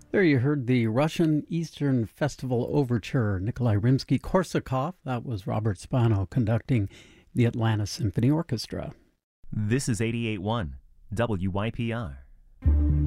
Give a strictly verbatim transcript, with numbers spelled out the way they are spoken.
There you heard the Russian Eastern Festival Overture, Nikolai Rimsky-Korsakov. That was Robert Spano conducting the Atlanta Symphony Orchestra. This is eighty-eight point one W Y P R.